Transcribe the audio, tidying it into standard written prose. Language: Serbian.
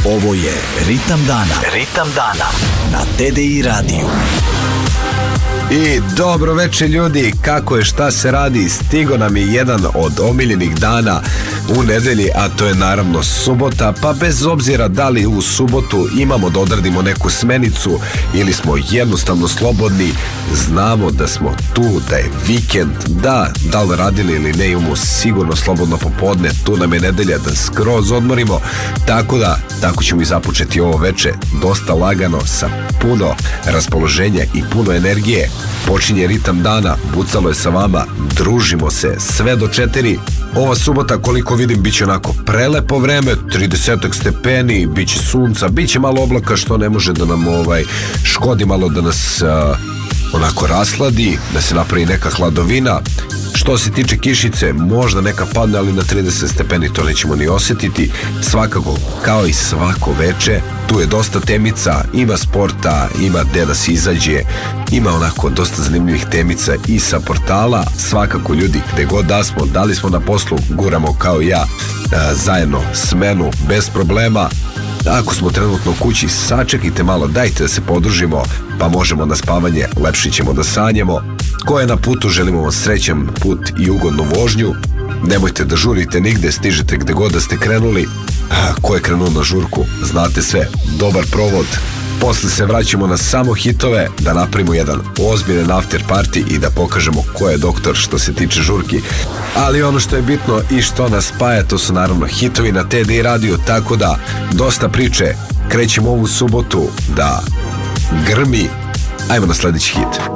Ovo je Ritam dana. Ritam dana na TDI radiju. I dobro večer ljudi, kako je, šta se radi? Stigo nam je jedan od omiljenih dana u nedelji, a to je naravno subota, pa bez obzira da li u subotu imamo da odradimo neku smenicu ili smo jednostavno slobodni, znamo da smo tu, da je vikend, da li radili ili ne, imamo sigurno slobodno popodne, tu nam je nedelja da skroz odmorimo, tako ćemo i započeti ovo večer, dosta lagano, sa puno raspoloženja i puno energije. Počinje Ritam dana, Bucalo je sa vama, družimo se sve do 4. Ova subota, koliko vidim, bit će onako prelepo vreme, 30 stepeni, bit će sunca, bit će malo oblaka, što ne može da nam škodi, malo da nas onako rasladi, da se napravi neka hladovina. Što se tiče kišice, možda neka padne, ali na 30 stepeni to nećemo ni osjetiti. Svakako, kao i svako veče, tu je dosta temica, ima sporta, ima gde da se izađe, ima onako dosta zanimljivih temica i sa portala. Svakako ljudi, gde god da li smo na poslu, guramo kao ja zajedno smenu bez problema. Ako smo trenutno u kući, sačekajte malo, dajte da se podružimo, pa možemo na spavanje, lepše ćemo da sanjamo. Ko je na putu, želimo vam srećan put i ugodnu vožnju. Nemojte da žurite nigde, stižete gde god da ste krenuli. Ko je krenuo na žurku, znate sve, dobar provod. Posle se vraćamo na samo hitove, da napravimo jedan ozbiljan after party i da pokažemo ko je doktor što se tiče žurki. Ali ono što je bitno i što nas spaja, to su naravno hitovi na TDI radiju, tako da dosta priče, krećemo ovu subotu da grmi. Ajmo na sledeći hit.